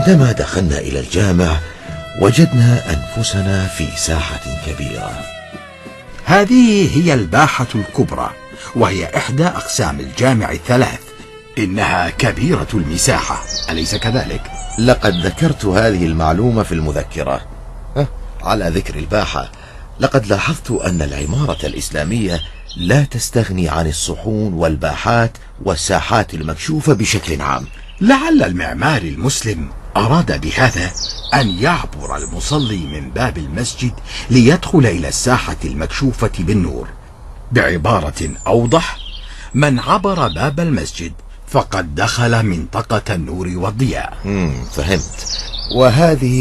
عندما دخلنا إلى الجامع وجدنا أنفسنا في ساحة كبيرة. هذه هي الباحة الكبرى، وهي إحدى أقسام الجامع الثلاث. إنها كبيرة المساحة، أليس كذلك؟ لقد ذكرت هذه المعلومة في المذكرة. على ذكر الباحة، لقد لاحظت أن العمارة الإسلامية لا تستغني عن الصحون والباحات والساحات المكشوفة بشكل عام. لعل المعماري المسلم أراد بهذا أن يعبر المصلي من باب المسجد ليدخل إلى الساحة المكشوفة بالنور. بعبارة أوضح، من عبر باب المسجد فقد دخل منطقة النور والضياء. فهمت. وهذه